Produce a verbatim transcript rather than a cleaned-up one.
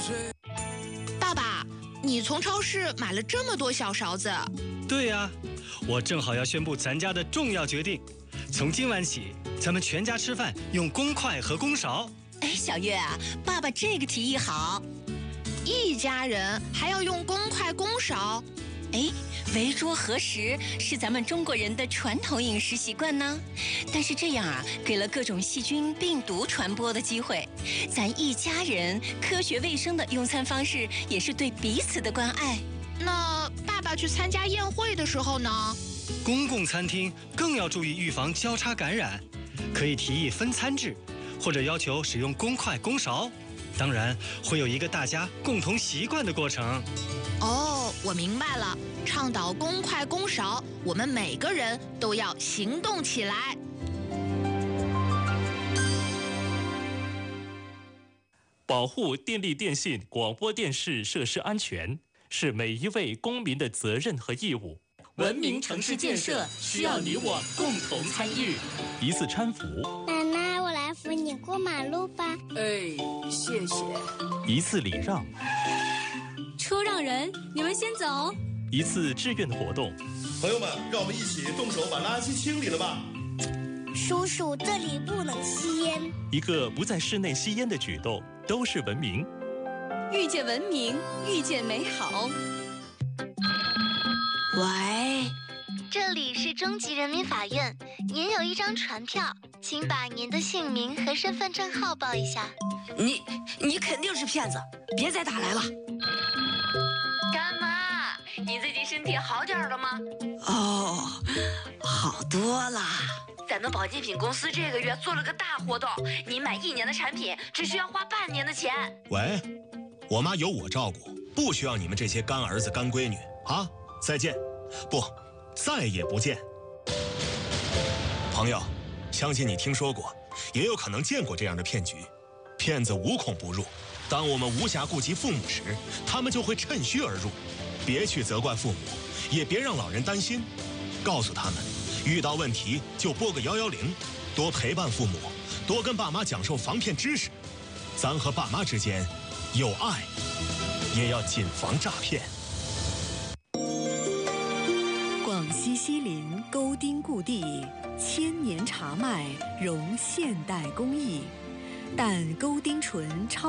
爸爸，你从超市买了这么多小勺子？ 对呀、啊，我正好要宣布咱家的重要决定，从今晚起，咱们全家吃饭用公筷和公勺。 哎，小月啊，爸爸这个提议好。 一家人还要用公筷公勺？ 哎，围桌合食是咱们中国人的传统饮食习惯呢。但是这样啊，给了各种细菌、病毒传播的机会。咱一家人科学卫生的用餐方式，也是对彼此的关爱。 那爸爸去参加宴会的时候呢？ 公共餐厅更要注意预防交叉感染，可以提议分餐制，或者要求使用公筷公勺。当然，会有一个大家共同习惯的过程。 哦，我明白了，倡导公筷公勺，我们每个人都要行动起来。 保护电力、电信、广播电视设施安全，是每一位公民的责任和义务。 文明城市建设需要你我共同参与。 一次搀扶， 奶奶，我来扶你过马路吧。 哎，谢谢。 一次礼让， 车让人，你们先走。 一次志愿活动， 朋友们，让我们一起动手把垃圾清理了吧。 叔叔，这里不能吸烟。 一个不在室内吸烟的举动，都是文明。 遇见文明，遇见美好。 喂，这里是中级人民法院，您有一张传票，请把您的姓名和身份证号报一下。 你你肯定是骗子，别再打来了。 干妈，你最近身体好点了吗？ 哦，好多啦。 咱们保健品公司这个月做了个大活动，您买一年的产品只需要花半年的钱。 喂，我妈有我照顾，不需要你们这些干儿子干闺女啊！再见，不，再也不见。朋友，相信你听说过，也有可能见过这样的骗局。骗子无孔不入，当我们无暇顾及父母时，他们就会趁虚而入。别去责怪父母，也别让老人担心，告诉他们，遇到问题就拨个幺幺零，多陪伴父母，多跟爸妈讲授防骗知识。咱和爸妈之间有爱，也要谨防诈骗。 广西西林沟丁故地，千年茶麦融现代工艺，但沟丁醇超